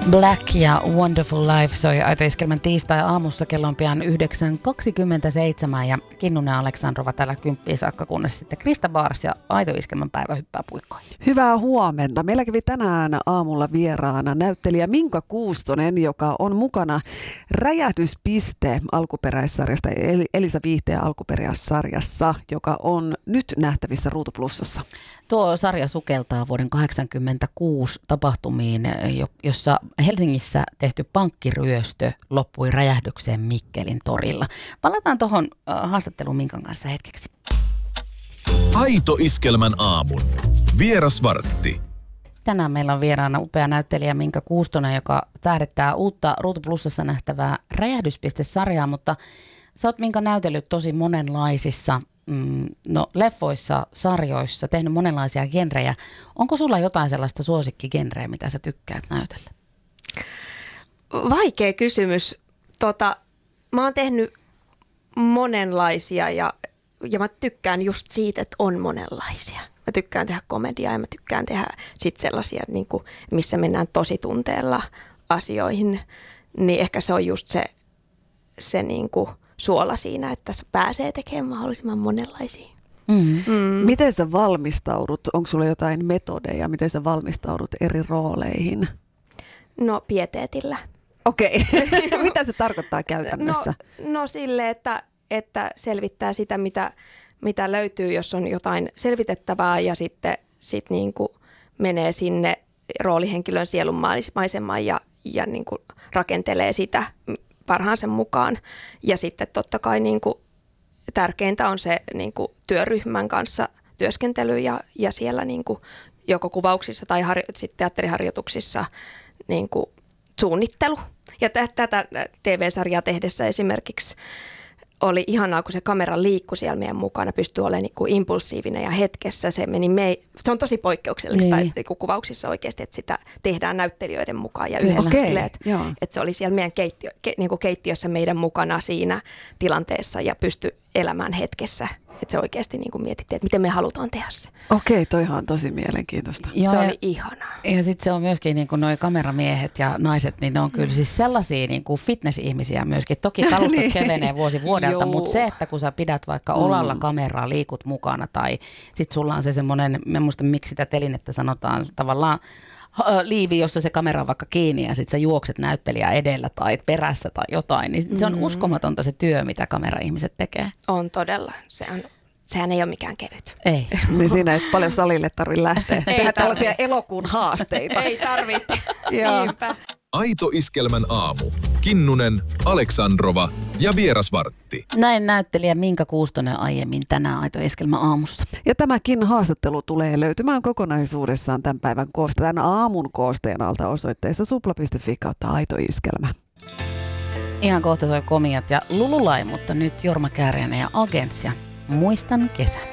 Black ja Wonderful Life soi Aito Iskelmän tiistai-aamussa. Kello on pian 9.27 ja Kinnunen Aleksandrova täällä 10 saakka, kunnes sitten Krista Baars ja Aito Iskelmän päivä hyppää puikkoihin. Hyvää huomenta. Meillä kävi tänään aamulla vieraana näyttelijä Minka Kuustonen, joka on mukana Räjähdyspiste alkuperäissarjasta, Elisa Viihteen alkuperäissarjassa, joka on nyt nähtävissä Ruutu Plusassa. Tuo sarja sukeltaa vuoden 1986 tapahtumiin, jossa Helsingissä tehty pankkiryöstö loppui räjähdykseen Mikkelin torilla. Palataan tuohon haastatteluun Minkan kanssa hetkeksi. Aito Iskelmän aamun. Vierasvartti. Tänään meillä on vieraana upea näyttelijä Minka Kuustonen, joka tähdettää uutta Ruutu Plusassa nähtävää Räjähdyspiste-sarjaa, mutta sä oot Minka näytellyt tosi monenlaisissa leffoissa, sarjoissa, tehnyt monenlaisia genrejä. Onko sulla jotain sellaista suosikkigenreä, mitä sä tykkäät näytellä? Vaikea kysymys. Mä oon tehnyt monenlaisia ja mä tykkään just siitä, että on monenlaisia. Mä tykkään tehdä komediaa ja mä tykkään tehdä sit sellaisia, niin kuin, missä mennään tosi tunteella asioihin. Niin ehkä se on just se niin kuin suola siinä, että pääsee tekemään mahdollisimman monenlaisia. Mm-hmm. Miten sä valmistaudut? Onko sulla jotain metodeja? Miten sä valmistaudut eri rooleihin? No pieteetillä. Okei. Mitä se tarkoittaa käytännössä? No sille, että selvittää sitä, mitä löytyy, jos on jotain selvitettävää ja sitten niin kuin menee sinne roolihenkilön sielun maisemaan ja niin kuin rakentelee sitä parhaansa mukaan. Ja sitten totta kai niin kuin tärkeintä on se niin kuin työryhmän kanssa työskentely ja siellä niin kuin joko kuvauksissa tai sitten teatteriharjoituksissa niin kuin suunnittelu. Ja tätä TV-sarjaa tehdessä esimerkiksi oli ihanaa, kun se kamera liikkui siellä meidän mukana, pystyi olemaan niin kuin impulsiivinen ja hetkessä. Se on tosi poikkeuksellista niin kuin kuvauksissa oikeasti, että sitä tehdään näyttelijöiden mukaan ja yhdessä silleen, että se oli siellä meidän niin kuin keittiössä meidän mukana siinä tilanteessa ja pystyi elämään hetkessä. Että se oikeasti niin kuin mietittiin, että miten me halutaan tehdä se. Okei, toihan on tosi mielenkiintoista. Se oli ihanaa. Ja sitten se on myöskin niin kuin noi kameramiehet ja naiset, niin ne on kyllä siis sellaisia niin kuin fitness-ihmisiä myöskin. Toki kalustot kevenee vuosi vuodelta, mutta se, että kun sä pidät vaikka olalla kameraa, liikut mukana tai sitten sulla on se semmoinen, mä en muista miksi sitä telinettä sanotaan, tavallaan liivi, jossa se kamera on vaikka kiinni ja sitten sä juokset näyttelijä edellä tai perässä tai jotain, niin se on uskomatonta se työ, mitä kameraihmiset tekee. On todella. Sehän ei ole mikään kevyt. Ei. Niin siinä ei paljon salille tarvitse lähteä. Tehdä tällaisia elokuun haasteita. Ei tarvitse. Niinpä. Aito Iskelmän aamu. Kinnunen, Aleksandrova ja Vierasvartti. Näin näyttelijä Minka Kuustonen aiemmin tänään Aito Iskelmän aamussa. Ja tämäkin haastattelu tulee löytymään kokonaisuudessaan tämän päivän tämän aamun koosteen alta osoitteessa supla.fi/Aito Iskelmä. Ihan kohta soi Komiat ja Lululai, mutta nyt Jorma Kääriäinen ja Agents ja Muistan kesän.